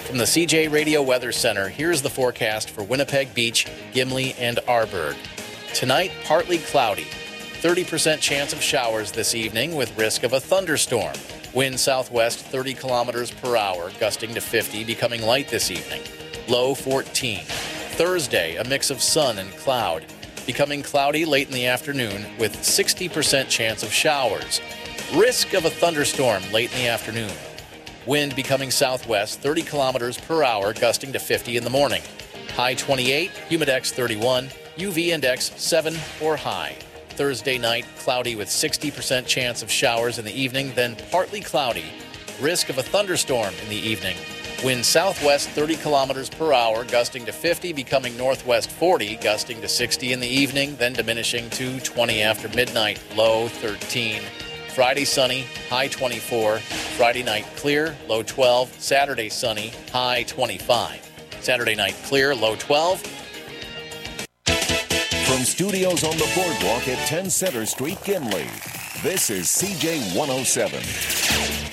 From the CJ Radio Weather Center, here's the forecast for Winnipeg Beach, Gimli, and Arborg. Tonight, partly cloudy. 30% chance of showers this evening with risk of a thunderstorm. Wind southwest 30 kilometers per hour, gusting to 50, becoming light this evening. Low 14. Thursday, a mix of sun and cloud. Becoming cloudy late in the afternoon with 60% chance of showers. Risk of a thunderstorm late in the afternoon. Wind becoming southwest 30 kilometers per hour, gusting to 50 in the morning. High 28, humidex 31, UV index 7 or high. Thursday night, cloudy with 60% chance of showers in the evening, then partly cloudy. Risk of a thunderstorm in the evening. Wind southwest 30 kilometers per hour, gusting to 50, becoming northwest 40, gusting to 60 in the evening, then diminishing to 20 after midnight, low 13. Friday sunny, high 24. Friday night clear, low 12. Saturday sunny, high 25. Saturday night clear, low 12. From studios on the boardwalk at 10 Center Street, Gimli, this is CJ 107.